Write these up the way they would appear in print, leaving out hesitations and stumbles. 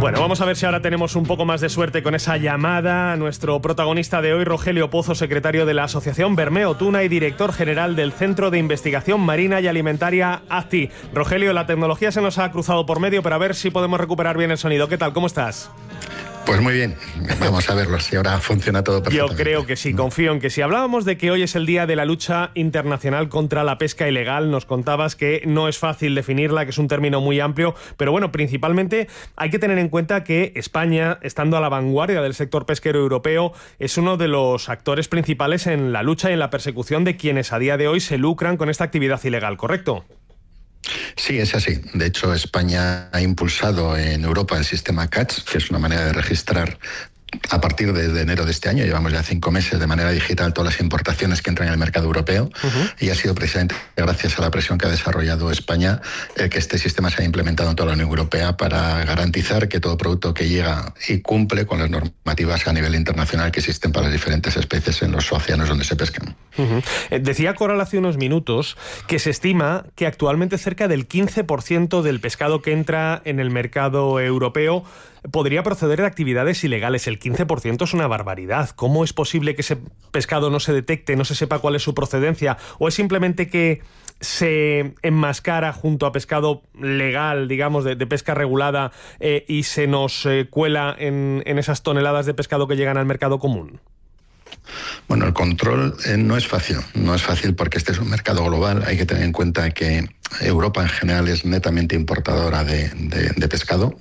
Bueno, vamos a ver si ahora tenemos un poco más de suerte con esa llamada. Nuestro protagonista de hoy, Rogelio Pozo, secretario de la Asociación Bermeo Tuna y director general del Centro de Investigación Marina y Alimentaria ACTI. Rogelio, la tecnología se nos ha cruzado por medio, pero a ver si podemos recuperar bien el sonido. ¿Qué tal? ¿Cómo estás? Pues muy bien, vamos a verlo, si ahora funciona todo perfectamente. Yo creo que sí, confío en que sí. Hablábamos de que hoy es el día de la lucha internacional contra la pesca ilegal. Nos contabas que no es fácil definirla, que es un término muy amplio, pero bueno, principalmente hay que tener en cuenta que España, estando a la vanguardia del sector pesquero europeo, es uno de los actores principales en la lucha y en la persecución de quienes a día de hoy se lucran con esta actividad ilegal, ¿correcto? Sí, es así. De hecho, España ha impulsado en Europa el sistema CATS, que es una manera de registrar a partir de enero de este año. Llevamos ya 5 meses de manera digital todas las importaciones que entran en el mercado europeo, y ha sido precisamente gracias a la presión que ha desarrollado España que este sistema se ha implementado en toda la Unión Europea para garantizar que todo producto que llega y cumple con las normativas a nivel internacional que existen para las diferentes especies en los océanos donde se pescan. Decía Coral hace unos minutos que se estima que actualmente cerca del 15% del pescado que entra en el mercado europeo podría proceder de actividades ilegales. El 15% es una barbaridad. ¿Cómo es posible que ese pescado no se detecte, no se sepa cuál es su procedencia? ¿O es simplemente que se enmascara junto a pescado legal, digamos, de pesca regulada, y se nos cuela en esas toneladas de pescado que llegan al mercado común? Bueno, el control no es fácil porque este es un mercado global. Hay que tener en cuenta que Europa en general es netamente importadora de pescado.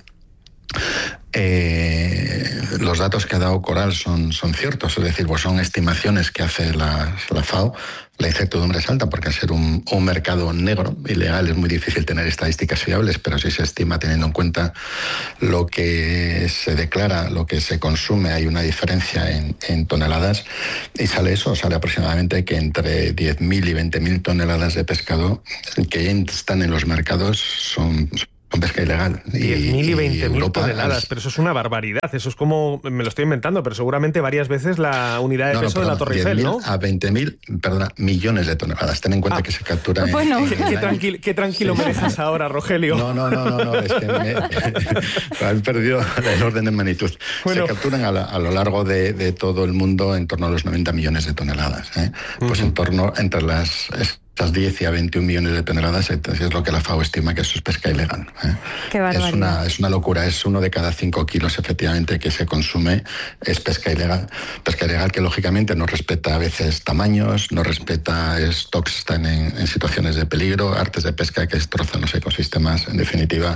Los datos que ha dado Coral son ciertos, es decir, pues son estimaciones que hace la FAO. La incertidumbre es alta porque al ser un mercado negro, ilegal, es muy difícil tener estadísticas fiables, pero sí se estima, teniendo en cuenta lo que se declara, lo que se consume, hay una diferencia en toneladas, y sale aproximadamente que entre 10.000 y 20.000 toneladas de pescado que están en los mercados son pesca ilegal. 10.000 y 20.000 toneladas, pero eso es una barbaridad. Eso es como, me lo estoy inventando, pero seguramente varias veces la unidad de peso de la Torre Eiffel, ¿no? A 20.000, millones de toneladas. Ten en cuenta que se captura... Bueno, qué tranquilo me dejas ahora, Rogelio. No, es que me perdido el orden de magnitud. Bueno. Se capturan a lo largo de todo el mundo en torno a los 90 millones de toneladas. Pues en torno, entre las 10 y a 21 millones de toneladas, entonces es lo que la FAO estima que eso es pesca ilegal. Qué barbaridad. Es una locura, es 1 de cada 5 kilos efectivamente que se consume es pesca ilegal. Pesca ilegal que lógicamente no respeta a veces tamaños, no respeta stocks, están en situaciones de peligro, artes de pesca que destrozan los ecosistemas. En definitiva,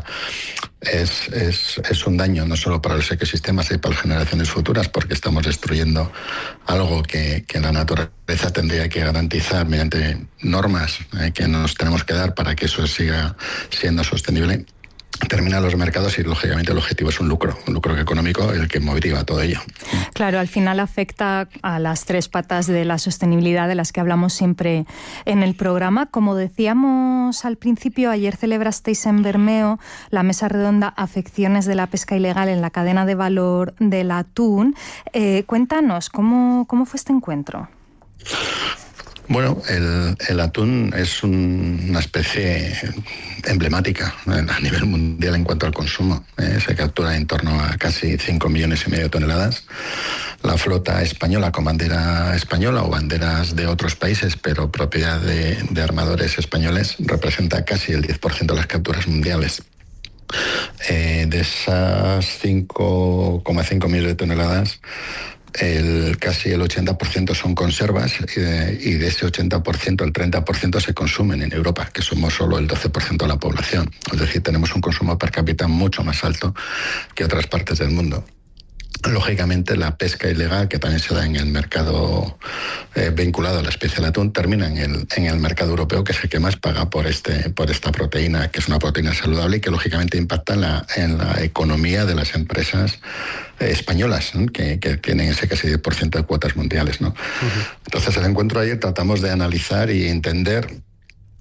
es un daño no solo para los ecosistemas, sino para las generaciones futuras, porque estamos destruyendo algo que la naturaleza tendría que garantizar mediante normas que nos tenemos que dar para que eso siga siendo sostenible. Terminan los mercados y lógicamente el objetivo es un lucro económico el que motiva todo ello. Claro, al final afecta a las 3 patas de la sostenibilidad de las que hablamos siempre en el programa. Como decíamos al principio, ayer celebrasteis en Bermeo la mesa redonda Afecciones de la pesca ilegal en la cadena de valor del atún. Cuéntanos, ¿cómo fue este encuentro? Bueno, el atún es una especie emblemática a nivel mundial en cuanto al consumo. Se captura en torno a casi 5,5 millones de toneladas. La flota española con bandera española o banderas de otros países, pero propiedad de armadores españoles, representa casi el 10% de las capturas mundiales. De esas 5,5 millones de toneladas, casi el 80% son conservas, y de ese 80%, el 30% se consumen en Europa, que somos solo el 12% de la población. Es decir, tenemos un consumo per cápita mucho más alto que otras partes del mundo. Lógicamente, la pesca ilegal, que también se da en el mercado vinculado a la especie del atún, termina en el mercado europeo, que es el que más paga por esta proteína, que es una proteína saludable y que lógicamente impacta en la economía de las empresas españolas, ¿no? que tienen ese casi 10% de cuotas mundiales, ¿no? Entonces, el encuentro ayer tratamos de analizar y entender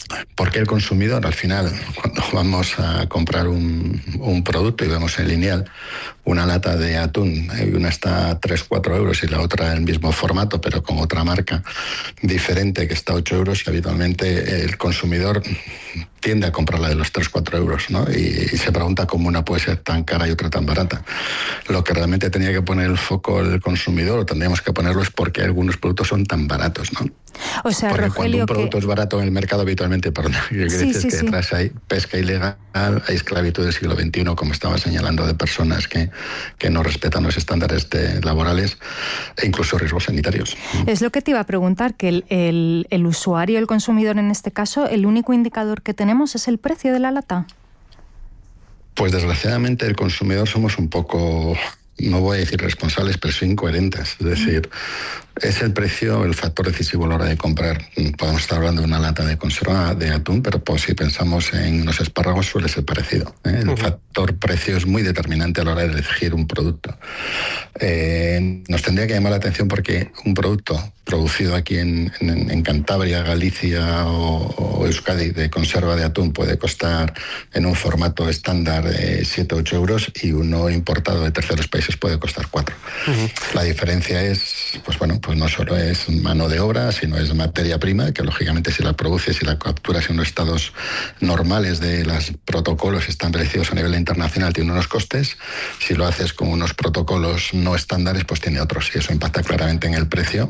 Porque el consumidor, al final, cuando vamos a comprar un producto y vemos en lineal una lata de atún, y una está a 3-4 euros y la otra en el mismo formato, pero con otra marca diferente que está a 8 euros, y habitualmente el consumidor tiende a comprar la de los 3-4 euros, ¿no? Y se pregunta cómo una puede ser tan cara y otra tan barata. Lo que realmente tenía que poner el foco el consumidor, o tendríamos que ponerlo, es porque algunos productos son tan baratos, ¿no? O sea, porque Rogelio, cuando un producto es barato en el mercado habitualmente, detrás hay pesca ilegal, hay esclavitud del siglo XXI, como estaba señalando, de personas que no respetan los estándares laborales e incluso riesgos sanitarios. Es lo que te iba a preguntar, que el usuario, el consumidor en este caso, el único indicador que tenemos es el precio de la lata. Pues desgraciadamente el consumidor somos un poco, no voy a decir responsables, pero sí incoherentes. Es decir, es el precio el factor decisivo a la hora de comprar. Podemos estar hablando de una lata de conserva de atún, pero pues, si pensamos en unos espárragos suele ser parecido. El factor precio es muy determinante a la hora de elegir un producto. Nos tendría que llamar la atención porque un producto producido aquí en Cantabria, Galicia o Euskadi de conserva de atún puede costar en un formato estándar 7-8 euros, y uno importado de terceros países puede costar 4. La diferencia es, pues no solo es mano de obra, sino es materia prima, que lógicamente si la produces y la capturas en unos estados normales de los protocolos establecidos a nivel internacional tiene unos costes. Si lo haces con unos protocolos no estándares, pues tiene otros, y eso impacta claramente en el precio.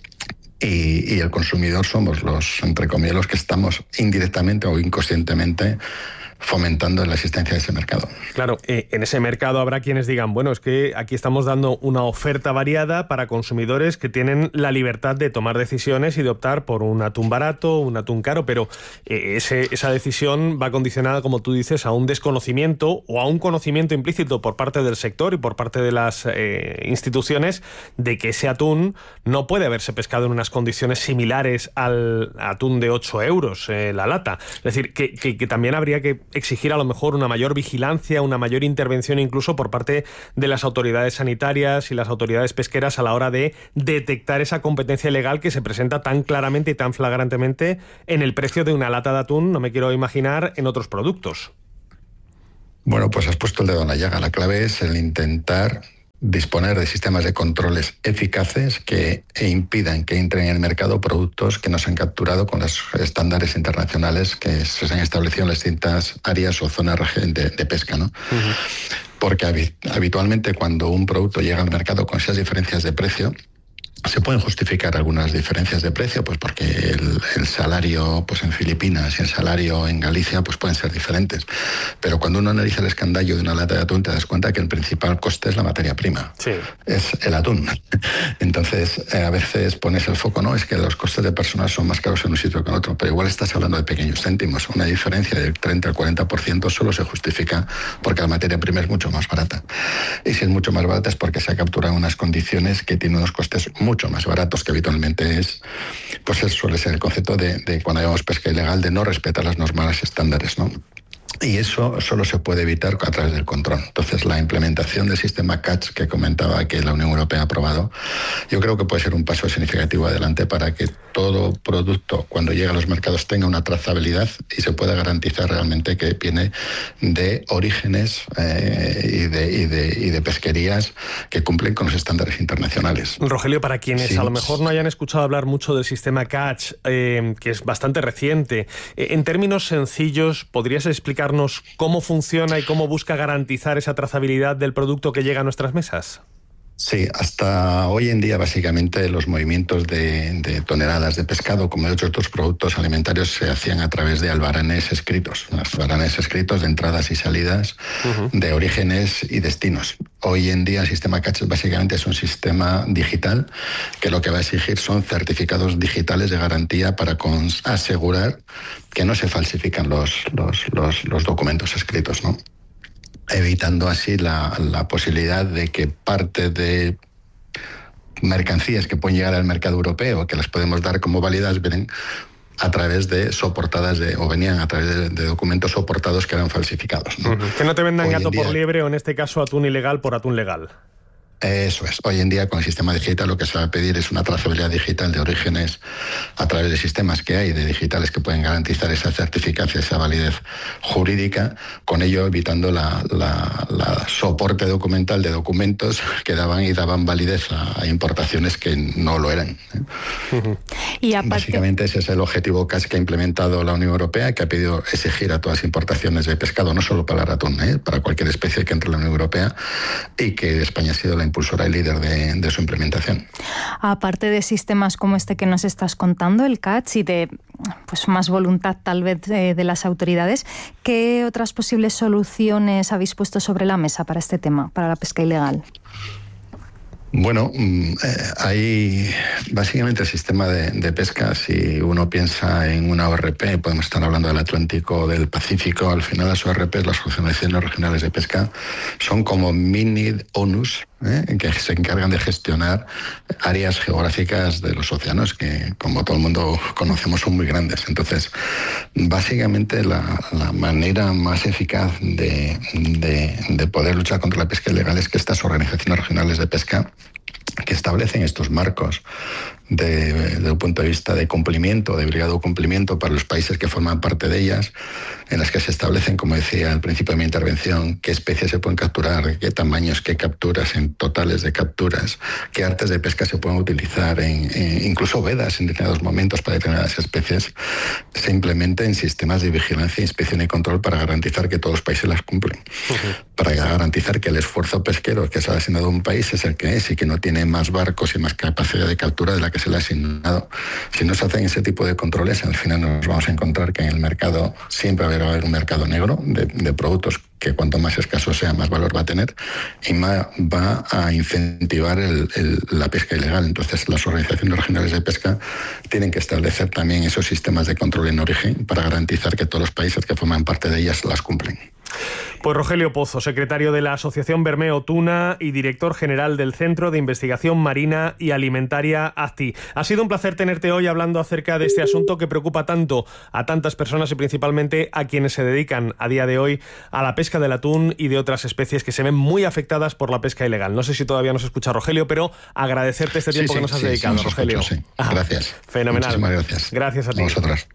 Y el consumidor somos entre comillas, los que estamos indirectamente o inconscientemente fomentando la existencia de ese mercado. Claro, en ese mercado habrá quienes digan, bueno, es que aquí estamos dando una oferta variada para consumidores que tienen la libertad de tomar decisiones y de optar por un atún barato, un atún caro, pero esa decisión va condicionada, como tú dices, a un desconocimiento o a un conocimiento implícito por parte del sector y por parte de las instituciones de que ese atún no puede haberse pescado en unas condiciones similares al atún de 8 euros la lata. Es decir, que también habría que exigir a lo mejor una mayor vigilancia, una mayor intervención incluso por parte de las autoridades sanitarias y las autoridades pesqueras a la hora de detectar esa competencia ilegal que se presenta tan claramente y tan flagrantemente en el precio de una lata de atún, no me quiero imaginar, en otros productos. Bueno, pues has puesto el dedo en la llaga. La clave es el intentar disponer de sistemas de controles eficaces que impidan que entren en el mercado productos que no se han capturado con los estándares internacionales que se han establecido en las distintas áreas o zonas de pesca, ¿no? Porque habitualmente cuando un producto llega al mercado con esas diferencias de precio, se pueden justificar algunas diferencias de precio, pues porque el salario pues en Filipinas y el salario en Galicia pues pueden ser diferentes. Pero cuando uno analiza el escandallo de una lata de atún, te das cuenta que el principal coste es la materia prima. Sí. Es el atún. Entonces, a veces pones el foco, no, es que los costes de personal son más caros en un sitio que en otro, pero igual estás hablando de pequeños céntimos. Una diferencia del 30 al 40% solo se justifica porque la materia prima es mucho más barata. Y si es mucho más barata es porque se ha capturado en unas condiciones que tienen unos costes mucho más baratos, que habitualmente suele ser el concepto de cuando llamamos pesca ilegal, de no respetar las normales estándares, ¿no? Y eso solo se puede evitar a través del control. Entonces, la implementación del sistema CATS que comentaba que la Unión Europea ha aprobado, yo creo que puede ser un paso significativo adelante para que todo producto, cuando llega a los mercados, tenga una trazabilidad y se pueda garantizar realmente que viene de orígenes y de pesquerías que cumplen con los estándares internacionales. Rogelio, para quienes a lo mejor no hayan escuchado hablar mucho del sistema CATS, que es bastante reciente, en términos sencillos, ¿podrías explicarnos cómo funciona y cómo busca garantizar esa trazabilidad del producto que llega a nuestras mesas? Sí, hasta hoy en día básicamente los movimientos de toneladas de pescado como de otros productos alimentarios se hacían a través de albaranes escritos, de entradas y salidas, de orígenes y destinos. Hoy en día el sistema CATS básicamente es un sistema digital que lo que va a exigir son certificados digitales de garantía para asegurar que no se falsifican los documentos escritos, ¿no? Evitando así la posibilidad de que parte de mercancías que pueden llegar al mercado europeo, que las podemos dar como válidas, vienen a través de venían a través de documentos soportados que eran falsificados, ¿no? Que no te vendan gato por liebre o en este caso atún ilegal por atún legal. Eso es. Hoy en día, con el sistema digital, lo que se va a pedir es una trazabilidad digital de orígenes a través de sistemas que hay, de digitales, que pueden garantizar esa certificación, esa validez jurídica, con ello evitando la soporte documental de documentos que daban validez a importaciones que no lo eran. Y aparte... Básicamente ese es el objetivo casi que ha implementado la Unión Europea, que ha pedido exigir a todas las importaciones de pescado, no solo para el atún, para cualquier especie que entre en la Unión Europea, y que España ha sido la impulsora y líder de su implementación. Aparte de sistemas como este que nos estás contando, el CATS, y de más voluntad tal vez de las autoridades, ¿qué otras posibles soluciones habéis puesto sobre la mesa para este tema, para la pesca ilegal? Bueno, hay básicamente el sistema de pesca. Si uno piensa en una ORP, podemos estar hablando del Atlántico o del Pacífico. Al final las ORP, las organizaciones regionales de pesca, son como mini ONUs, que se encargan de gestionar áreas geográficas de los océanos que, como todo el mundo conocemos, son muy grandes. Entonces, básicamente la manera más eficaz de poder luchar contra la pesca ilegal es que estas organizaciones regionales de pesca, que establecen estos marcos desde el punto de vista de cumplimiento, de obligado cumplimiento para los países que forman parte de ellas, en las que se establecen, como decía al principio de mi intervención, qué especies se pueden capturar, qué tamaños, qué capturas, en totales de capturas, qué artes de pesca se pueden utilizar, incluso vedas en determinados momentos para determinadas especies, se implementen sistemas de vigilancia, inspección y control para garantizar que todos los países las cumplen. Para garantizar que el esfuerzo pesquero que se ha asignado a un país es el que es y que no tiene más barcos y más capacidad de captura de la que se le ha asignado. Si no se hacen ese tipo de controles, al final nos vamos a encontrar que en el mercado siempre va a haber un mercado negro de productos que cuanto más escaso sea, más valor va a tener y va a incentivar la pesca ilegal. Entonces, las organizaciones regionales de pesca tienen que establecer también esos sistemas de control en origen para garantizar que todos los países que forman parte de ellas las cumplen. Pues Rogelio Pozo, secretario de la Asociación Bermeo Tuna y director general del Centro de Investigación Marina y Alimentaria ACTI. Ha sido un placer tenerte hoy hablando acerca de este asunto que preocupa tanto a tantas personas y principalmente a quienes se dedican a día de hoy a la pesca del atún y de otras especies que se ven muy afectadas por la pesca ilegal. No sé si todavía nos escucha Rogelio, pero agradecerte este tiempo que nos has dedicado, Rogelio. Escucho, sí. Gracias. Fenomenal. Muchísimas gracias. Gracias a ti. A vosotras.